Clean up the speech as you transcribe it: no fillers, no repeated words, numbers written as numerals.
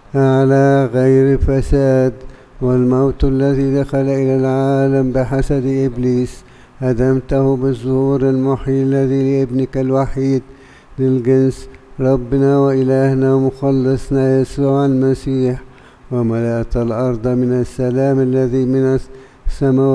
على غير فساد. والموت الذي دخل إلى العالم بحسد إبليس هدمته بالظهور المحيي الذي لابنك الوحيد للجنس ربنا وإلهنا ومخلصنا يسوع المسيح، وملأت الأرض من السلام الذي من السماوات